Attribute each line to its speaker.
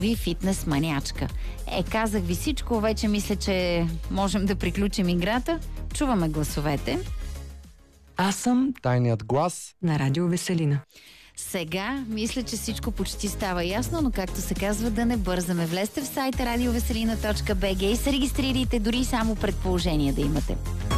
Speaker 1: Ви фитнес манячка. Казах ви всичко, вече мисля, че можем да приключим играта. Чуваме гласовете.
Speaker 2: Аз съм
Speaker 3: Тайният глас
Speaker 2: на Радио Веселина.
Speaker 1: Сега мисля, че всичко почти става ясно, но както се казва, да не бързаме. Влезте в сайта radioveselina.bg и се регистрирайте, дори само предположение да имате.